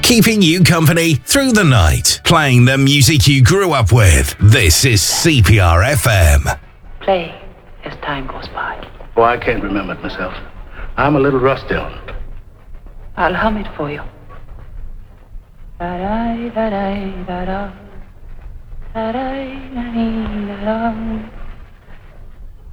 keeping you company through the night, playing the music you grew up with. This is CPR FM. Play as time goes by. Oh, I can't remember it myself. I'm a little rusty on it. I'll hum it for you. Da-da-da-da-da-da. Da-da-da-da-da-da.